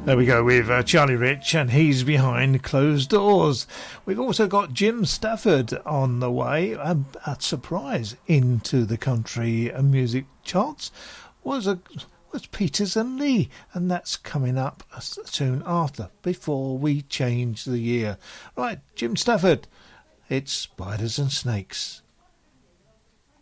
There we go with Charlie Rich, and he's behind closed doors. We've also got Jim Stafford on the way. A surprise into the country music charts was Peters and Lee, and that's coming up soon after, before we change the year. Right, Jim Stafford, it's Spiders and Snakes.